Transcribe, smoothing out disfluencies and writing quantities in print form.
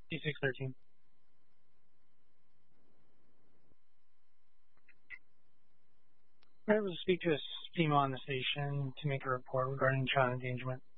D613. I will speak to a female on the station to make a report regarding child endangerment.